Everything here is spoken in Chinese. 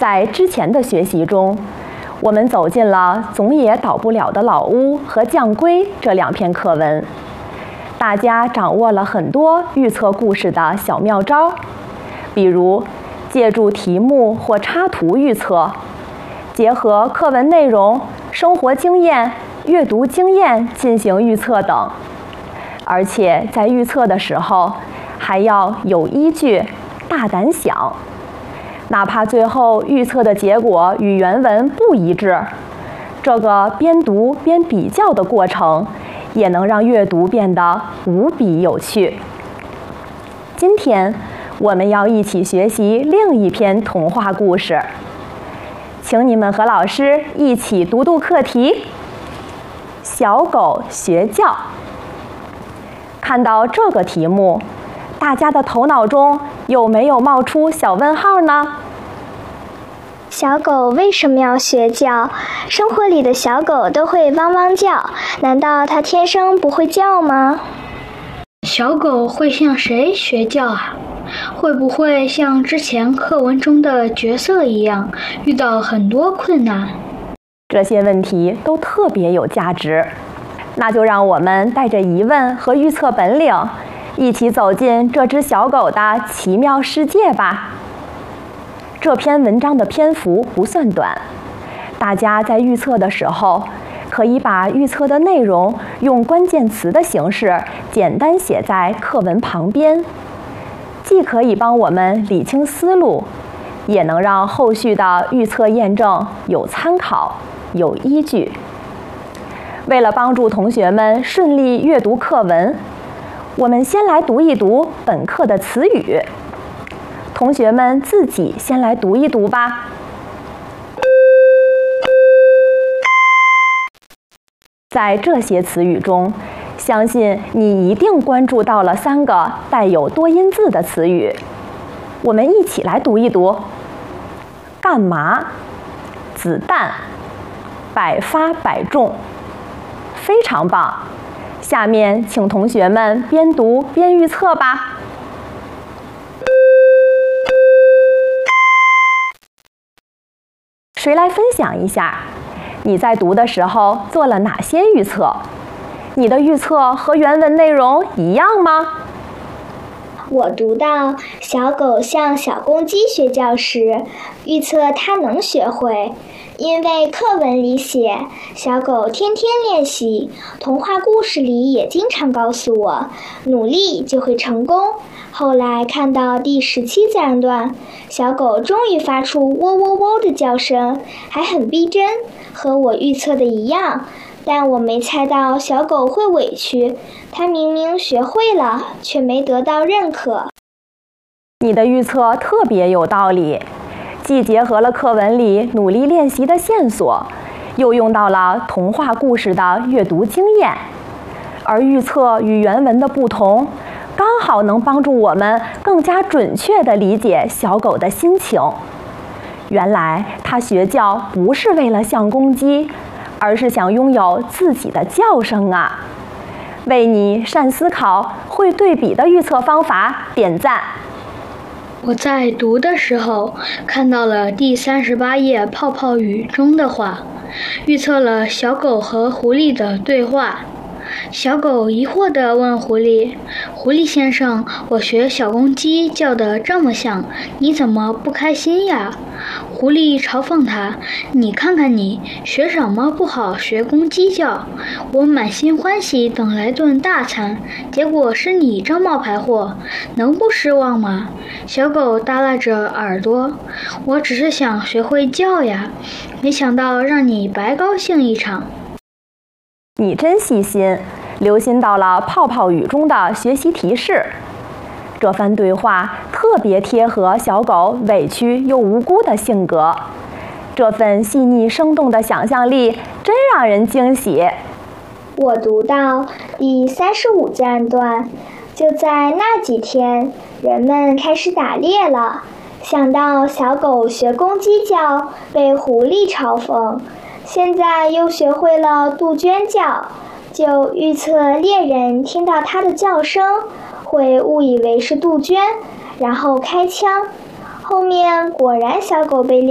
在之前的学习中，我们走进了总也倒不了的老屋和将归这2篇课文，大家掌握了很多预测故事的小妙招，比如借助题目或插图预测，结合课文内容、生活经验、阅读经验进行预测等。而且在预测的时候，还要有依据，大胆想。哪怕最后预测的结果与原文不一致，这个边读边比较的过程，也能让阅读变得无比有趣。今天我们要一起学习另一篇童话故事，请你们和老师一起读读课题：小狗学叫。看到这个题目，大家的头脑中有没有冒出小问号呢？ 小狗为什么要学叫？生活里的小狗都会汪汪叫，难道它天生不会叫吗？ 小狗会向谁学叫啊？会不会像之前课文中的角色一样，遇到很多困难？ 这些问题都特别有价值，那就让我们带着疑问和预测本领，一起走进这只小狗的奇妙世界吧。这篇文章的篇幅不算短，大家在预测的时候，可以把预测的内容用关键词的形式简单写在课文旁边，既可以帮我们理清思路，也能让后续的预测验证有参考、有依据。为了帮助同学们顺利阅读课文，我们先来读一读本课的词语。同学们自己先来读一读吧。在这些词语中，相信你一定关注到了3个带有多音字的词语，我们一起来读一读：干嘛、子弹、百发百中。非常棒！下面请同学们边读边预测吧。谁来分享一下，你在读的时候做了哪些预测？你的预测和原文内容一样吗？ 我读到小狗向小公鸡学叫时，预测它能学会，因为课文里写小狗天天练习，童话故事里也经常告诉我，努力就会成功。后来看到第17自然段，小狗终于发出喔喔喔的叫声，还很逼真，和我预测的一样。但我没猜到小狗会委屈，它明明学会了，却没得到认可。 你的预测特别有道理，既结合了课文里努力练习的线索，又用到了童话故事的阅读经验，而预测与原文的不同，刚好能帮助我们更加准确地理解小狗的心情。原来它学叫不是为了像公鸡，而是想拥有自己的叫声啊！为你善思考、会对比的预测方法点赞。 我在读的时候看到了第38页泡泡语中的话，预测了小狗和狐狸的对话。小狗疑惑地问狐狸：“狐狸先生，我学小公鸡叫得这么像，你怎么不开心呀？”狐狸嘲讽他：“你看看你，学什么不好学公鸡叫？我满心欢喜等来顿大餐，结果是你这冒牌货，能不失望吗？”小狗耷拉着耳朵：“我只是想学会叫呀，没想到让你白高兴一场。” 你真细心，留心到了泡泡语中的学习提示。这番对话特别贴合小狗委屈又无辜的性格，这份细腻生动的想象力真让人惊喜。 我读到第35自然段，就在那几天，人们开始打猎了。想到小狗学公鸡叫，被狐狸嘲讽，现在又学会了杜鹃叫，就预测猎人听到它的叫声会误以为是杜鹃，然后开枪。后面果然小狗被猎